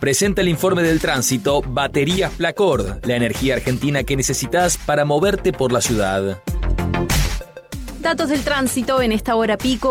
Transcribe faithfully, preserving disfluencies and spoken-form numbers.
Presenta el informe del tránsito Baterías Placord, la energía argentina que necesitas para moverte por la ciudad. Datos del tránsito en esta hora pico.